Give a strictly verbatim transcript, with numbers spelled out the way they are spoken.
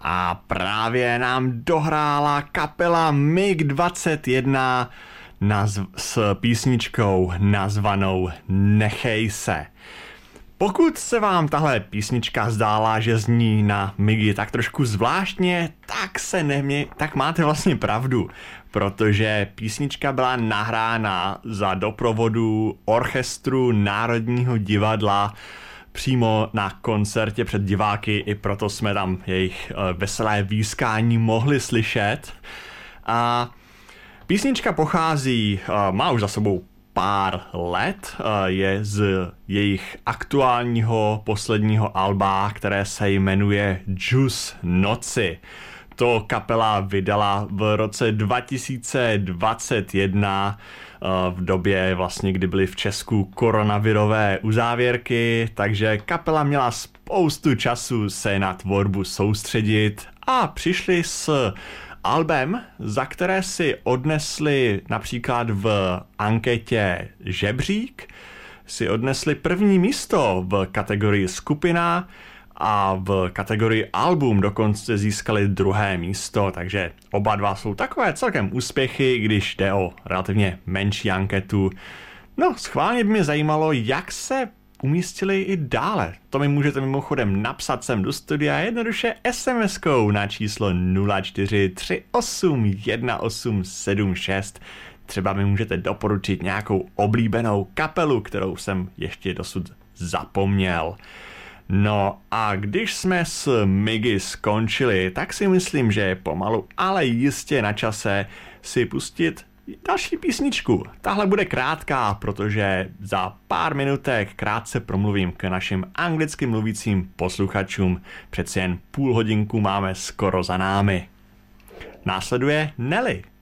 a právě nám dohrála kapela M I G dvacet jedna nazv- s písničkou nazvanou Nechej se. Pokud se vám tahle písnička zdála, že zní na Migy tak trošku zvláštně, tak se nemě, tak máte vlastně pravdu, protože písnička byla nahrána za doprovodu orchestru Národního divadla přímo na koncertě před diváky, i proto jsme tam jejich veselé výskání mohli slyšet. A písnička pochází, má už za sebou pár let, je z jejich aktuálního posledního alba, které se jmenuje Džus noci. To kapela vydala v roce dva tisíce dvacet jedna, v době vlastně, kdy byly v Česku koronavirové uzávěrky, takže kapela měla spoustu času se na tvorbu soustředit a přišli s albem, za které si odnesli například v anketě Žebřík, si odnesli první místo v kategorii skupina a v kategorii album dokonce získali druhé místo, takže oba dva jsou takové celkem úspěchy, když jde o relativně menší anketu. No, schválně by mě zajímalo, jak se umístili i dále. To mi můžete mimochodem napsat sem do studia jednoduše es em eskou na číslo nula čtyři tři osm jedna osm sedm šest. Třeba mi můžete doporučit nějakou oblíbenou kapelu, kterou jsem ještě dosud zapomněl. No a když jsme s Migy skončili, tak si myslím, že je pomalu, ale jistě na čase si pustit další písničku. Tahle bude krátká, protože za pár minutek krátce promluvím k našim anglicky mluvícím posluchačům. Přeci jen půl hodinku máme skoro za námi. Následuje Nelly.